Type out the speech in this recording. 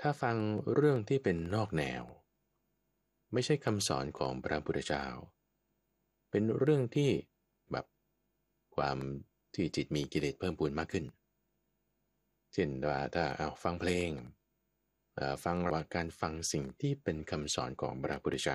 ถ้าฟังเรื่องที่เป็นนอกแนวไม่ใช่คำสอนของพระพุทธเจ้าเป็นเรื่องที่แบบความที่จิตมีกิเลสเพิ่มพูนมากขึ้นเช่นว่าถ้าเอาฟังเพลงฟังว่าการฟังสิ่งที่เป็นคำสอนของพระพุทธเจ้า